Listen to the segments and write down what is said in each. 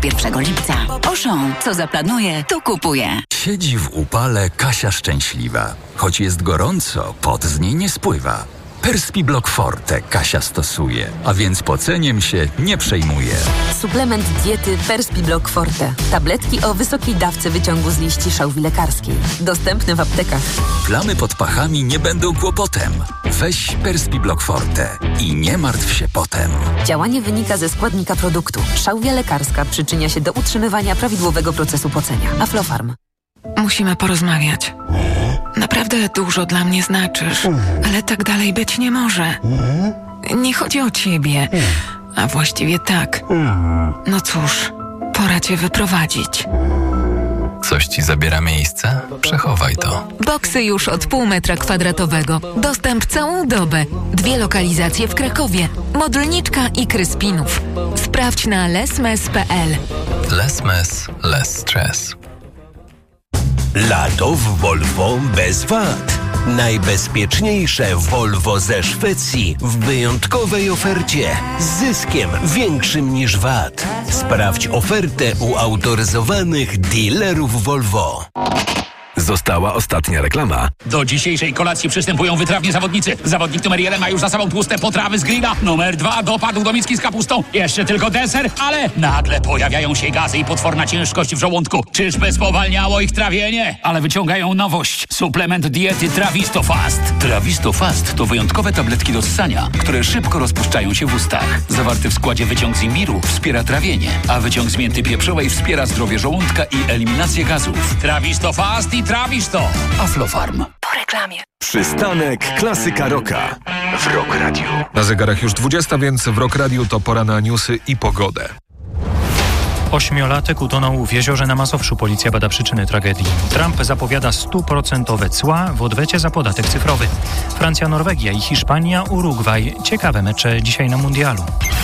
1 lipca. Auchan, co zaplanuje, to kupuje. Siedzi w upale Kasia szczęśliwa. Choć jest gorąco, pot z niej nie spływa. Perspiblock Forte Kasia stosuje, a więc poceniem się nie przejmuje. Suplement diety Perspiblock Forte. Tabletki o wysokiej dawce wyciągu z liści szałwi lekarskiej. Dostępne w aptekach. Plamy pod pachami nie będą kłopotem. Weź Perspiblock Forte i nie martw się potem. Działanie wynika ze składnika produktu. Szałwia lekarska przyczynia się do utrzymywania prawidłowego procesu pocenia. Aflofarm. Musimy porozmawiać. Naprawdę dużo dla mnie znaczysz, ale tak dalej być nie może. Nie chodzi o ciebie, a właściwie tak. No cóż, pora cię wyprowadzić. Coś ci zabiera miejsce? Przechowaj to. Boksy już od pół metra kwadratowego. Dostęp całą dobę. 2 lokalizacje w Krakowie. Modlniczka i Kryspinów. Sprawdź na lesmes.pl. Lesmes, less stress. Lato w Volvo bez wad. Najbezpieczniejsze Volvo ze Szwecji w wyjątkowej ofercie z zyskiem większym niż VAT. Sprawdź ofertę u autoryzowanych dealerów Volvo. Została ostatnia reklama. Do dzisiejszej kolacji przystępują wytrawni zawodnicy. Zawodnik numer 1 ma już za sobą tłuste potrawy z grilla. Numer 2 dopadł do miski z kapustą. Jeszcze tylko deser, ale nagle pojawiają się gazy i potworna ciężkość w żołądku. Czyżby spowalniało ich trawienie? Ale wyciągają nowość. Suplement diety Trawisto Fast. Trawisto Fast to wyjątkowe tabletki do ssania, które szybko rozpuszczają się w ustach. Zawarty w składzie wyciąg z imbiru wspiera trawienie, a wyciąg z mięty pieprzowej wspiera zdrowie żołądka i eliminację gazów. Trawisto Fast i Trawisto. Aflofarm. Po reklamie. Przystanek Klasyka Rocka w Rock Radio. Na zegarach już 20, więc w Rock Radio to pora na newsy i pogodę. 8-latek utonął w jeziorze na Mazowszu. Policja bada przyczyny tragedii. Trump zapowiada 100% cła w odwecie za podatek cyfrowy. Francja, Norwegia i Hiszpania, Urugwaj. Ciekawe mecze dzisiaj na mundialu.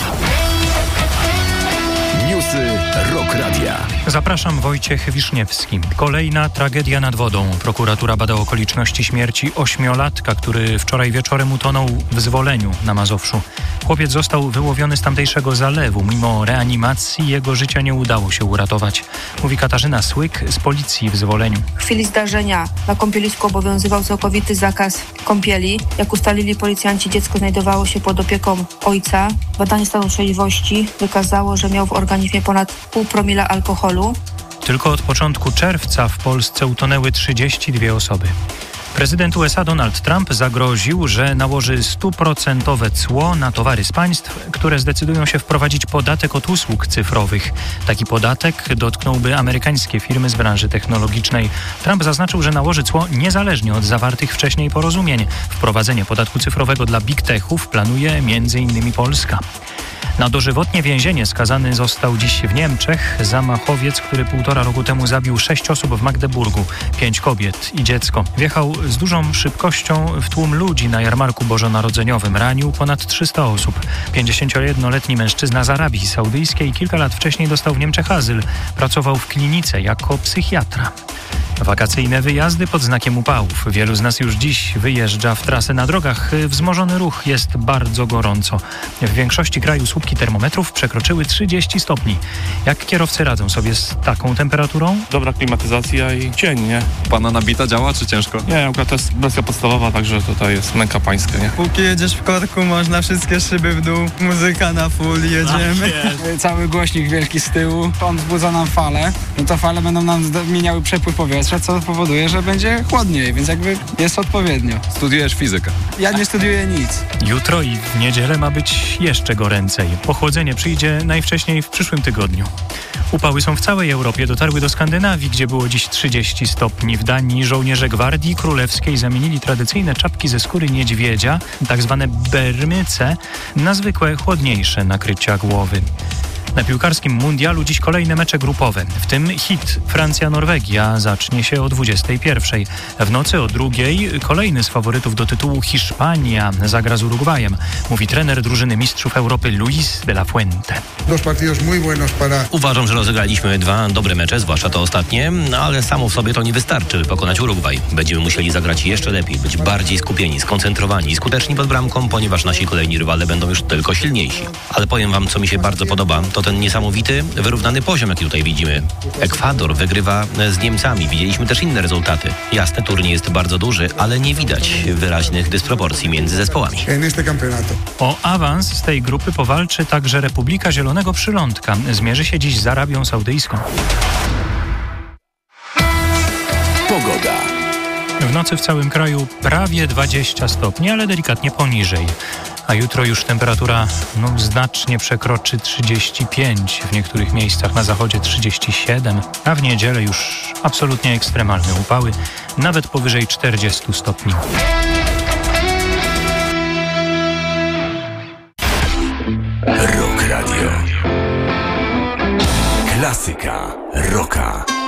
Newsy Rock Radia. Zapraszam, Wojciech Wiszniewski. Kolejna tragedia nad wodą. Prokuratura bada okoliczności śmierci 8-latka, który wczoraj wieczorem utonął w Zwoleniu na Mazowszu. Chłopiec został wyłowiony z tamtejszego zalewu. Mimo reanimacji jego życia nie udało się uratować. Mówi Katarzyna Słyk z policji w Zwoleniu. W chwili zdarzenia na kąpielisku obowiązywał całkowity zakaz kąpieli. Jak ustalili policjanci, dziecko znajdowało się pod opieką ojca. Badanie stanu trzeźwości wykazało, że miał w organizmie ponad 0,5 promila alkoholu. Tylko od początku czerwca w Polsce utonęły 32 osoby. Prezydent USA Donald Trump zagroził, że nałoży 100% cło na towary z państw, które zdecydują się wprowadzić podatek od usług cyfrowych. Taki podatek dotknąłby amerykańskie firmy z branży technologicznej. Trump zaznaczył, że nałoży cło niezależnie od zawartych wcześniej porozumień. Wprowadzenie podatku cyfrowego dla big techów planuje m.in. Polska. Na dożywotnie więzienie skazany został dziś w Niemczech zamachowiec, który 1,5 roku temu zabił 6 osób w Magdeburgu, 5 kobiet i dziecko. Wjechał z dużą szybkością w tłum ludzi na jarmarku bożonarodzeniowym. Ranił ponad 300 osób. 51-letni mężczyzna z Arabii Saudyjskiej kilka lat wcześniej dostał w Niemczech azyl. Pracował w klinice jako psychiatra. Wakacyjne wyjazdy pod znakiem upałów. Wielu z nas już dziś wyjeżdża w trasę na drogach. Wzmożony ruch, jest bardzo gorąco. W większości kraju słupki termometrów przekroczyły 30 stopni. Jak kierowcy radzą sobie z taką temperaturą? Dobra klimatyzacja i cień, nie? Pana nabita działa, czy ciężko? Nie, akurat to jest wersja podstawowa, także tutaj jest męka pańska, nie? Póki jedziesz w korku, można wszystkie szyby w dół, muzyka na full, jedziemy. Cały głośnik wielki z tyłu, on wzbudza nam fale. No to fale będą nam zmieniały przepływ powietrza, co powoduje, że będzie chłodniej, więc jakby jest odpowiednio. Studiujesz fizykę? Ja nie studiuję nic. Jutro i w niedzielę ma być jeszcze goręcej. Ochłodzenie przyjdzie najwcześniej w przyszłym tygodniu. Upały są w całej Europie, dotarły do Skandynawii, gdzie było dziś 30 stopni. W Danii żołnierze Gwardii Królewskiej zamienili tradycyjne czapki ze skóry niedźwiedzia, tak zwane bermyce, na zwykłe, chłodniejsze nakrycia głowy. Na piłkarskim mundialu dziś kolejne mecze grupowe, w tym hit Francja-Norwegia zacznie się o 21:00. W nocy o 2:00 kolejny z faworytów do tytułu Hiszpania zagra z Urugwajem, mówi trener drużyny mistrzów Europy Luis de la Fuente. Uważam, że rozegraliśmy 2 dobre mecze, zwłaszcza to ostatnie, ale samo w sobie to nie wystarczy, by pokonać Urugwaj. Będziemy musieli zagrać jeszcze lepiej, być bardziej skupieni, skoncentrowani i skuteczni pod bramką, ponieważ nasi kolejni rywale będą już tylko silniejsi. Ale powiem wam, co mi się bardzo podoba, to to ten niesamowity, wyrównany poziom, jaki tutaj widzimy. Ekwador wygrywa z Niemcami. Widzieliśmy też inne rezultaty. Jasne, turniej jest bardzo duży, ale nie widać wyraźnych dysproporcji między zespołami. O awans z tej grupy powalczy także Republika Zielonego Przylądka. Zmierzy się dziś z Arabią Saudyjską. Pogoda. W nocy w całym kraju prawie 20 stopni, ale delikatnie poniżej. A jutro już temperatura znacznie przekroczy 35, w niektórych miejscach na zachodzie 37, a w niedzielę już absolutnie ekstremalne upały, nawet powyżej 40 stopni. Rock Radio. Klasyka rocka.